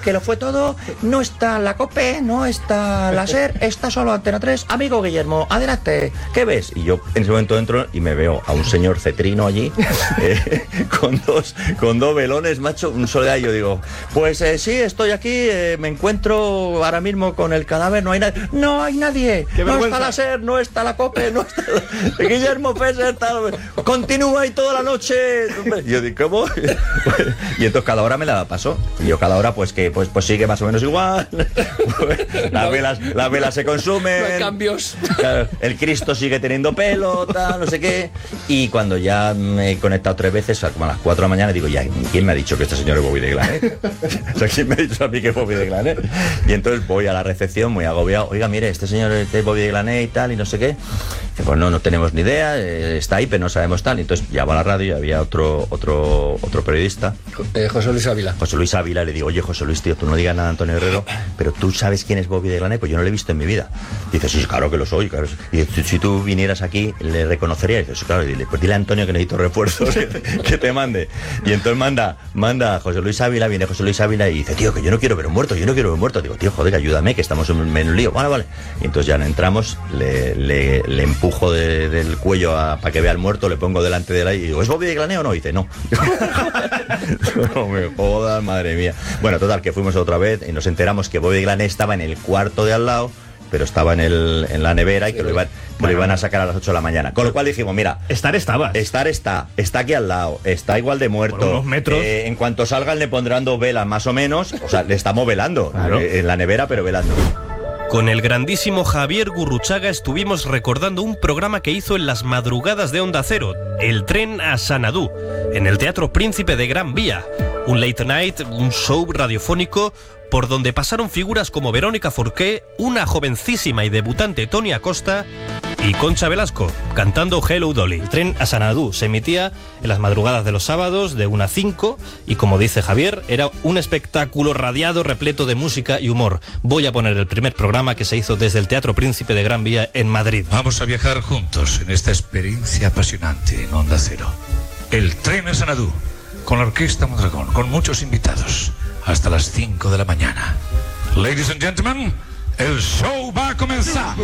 que lo fue todo. No está la COPE, no está la SER, está solo Antena 3. Amigo Guillermo, adelante, ¿qué ves? Y yo en ese momento entro y me veo a un señor cetrino allí, con dos velones, macho, un soledad. Y yo digo, pues sí, estoy aquí, me encuentro ahora mismo con el cadáver, no hay nadie. No hay nadie, no está la SER, no está la COPE, no está Guillermo Fesser, tal, continúa ahí toda la noche. Y yo digo, ¿cómo? Y entonces cada hora me la pasó. Y yo cada hora pues sigue más o menos igual. Las velas se consumen. No hay cambios. Claro, el Cristo sigue teniendo pelo, tal, no sé qué. Y cuando ya me he conectado 3 veces, como a las 4 de la mañana, digo, ya, ¿quién me ha dicho que este señor es Bobby de Glané? O sea, ¿quién me ha dicho a mí que es Bobby de Glané? Y entonces voy a la recepción muy agobiado. Oiga, mire, este señor es Bobby de Glané y tal, y no sé qué. Y pues no tenemos ni idea, está ahí, pero no sabemos tal. Y entonces llamo a la radio y había otro periodista. José Luis Ávila. José Luis Ávila, le digo, oye, José Luis, tío, tú no digas nada a Antonio Herrero, pero tú sabes quién es Bobby de Glané, pues yo no lo he visto en mi vida. Dice, sí, claro que lo soy, claro. Y dice, si tú vinieras aquí, le reconocerías. Y dice, sí, claro, y dile, pues dile a Antonio que necesito refuerzos, que te mande. Y entonces manda a José Luis Ávila, viene José Luis Ávila y dice, tío, que yo no quiero ver un muerto. Digo, tío, joder, ayúdame, que estamos en un lío. Vale. Y entonces ya no entramos, le empujo del cuello para que vea el muerto, le pongo delante de él y digo, ¿es Bobby de Glané o no? Y dice, no. No me jodas, madre mía. Bueno, total, que fuimos otra vez y nos enteramos que Bobby de Glané estaba en el cuarto de al lado, pero estaba en la nevera y que lo iban a sacar a las 8 de la mañana. Con lo cual dijimos, mira, Estar está aquí al lado, está igual de muerto. Por unos metros. En cuanto salgan le pondrán 2 velas más o menos, o sea, le estamos velando, claro, en la nevera, pero velando. Con el grandísimo Javier Gurruchaga estuvimos recordando un programa que hizo en las madrugadas de Onda Cero, El tren a Sanadú, en el Teatro Príncipe de Gran Vía. Un late night, un show radiofónico por donde pasaron figuras como Verónica Forqué, una jovencísima y debutante Toni Acosta y Concha Velasco, cantando Hello Dolly. El tren a Sanadú se emitía en las madrugadas de los sábados de 1 a 5 y, como dice Javier, era un espectáculo radiado, repleto de música y humor. Voy a poner el primer programa que se hizo desde el Teatro Príncipe de Gran Vía en Madrid. Vamos a viajar juntos en esta experiencia apasionante en Onda Cero. El tren a Sanadú, con la Orquesta Mondragón, con muchos invitados, hasta las 5 de la mañana. Ladies and gentlemen, el show va a comenzar.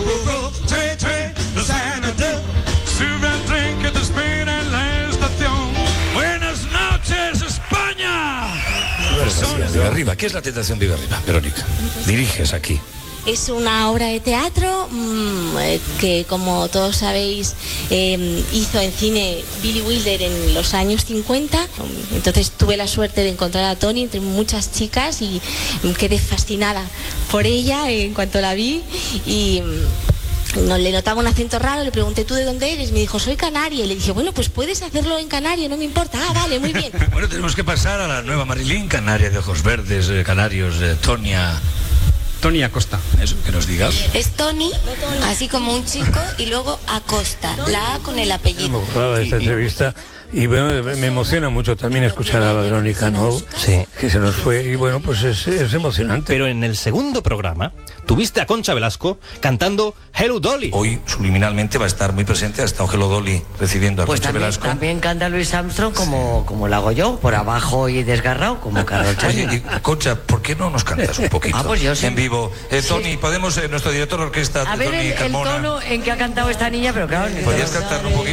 Sube al tren que te espera en la estación. Buenas noches, España. Vive Arriba, ¿qué es la tentación Vive Arriba, Verónica? Diriges aquí. Es una obra de teatro que, como todos sabéis, hizo en cine Billy Wilder en los años 50. Entonces tuve la suerte de encontrar a Toni entre muchas chicas y quedé fascinada por ella en cuanto la vi. Y no le notaba un acento raro, le pregunté, ¿tú de dónde eres? Me dijo, soy canaria. Y le dije, bueno, pues puedes hacerlo en canario, no me importa. Ah, vale, muy bien. Bueno, tenemos que pasar a la nueva Marilyn, canaria de ojos verdes, canarios, Toni Acosta. Eso, que nos digas. Es Toni, así como un chico, y luego Acosta, la A con el apellido. Me gustaba esta entrevista y bueno, me emociona mucho también escuchar a Verónica, ¿no? Sí. Que se nos fue y bueno, pues es emocionante. Pero en el segundo programa tuviste a Concha Velasco cantando Hello Dolly. Hoy subliminalmente va a estar muy presente, ha estado Hello Dolly recibiendo a Pues Concha Velasco. también canta Louis Armstrong como lo hago yo, por abajo y desgarrado, como Carol Channing. Oye, Concha, ¿por qué no nos cantas un poquito? Pues yo sí. En vivo. Toni, podemos, nuestro director de orquesta, A ver Toni el Carmona. tono en que ha cantado esta niña, pero claro... ¿Podrías cantar un poquito?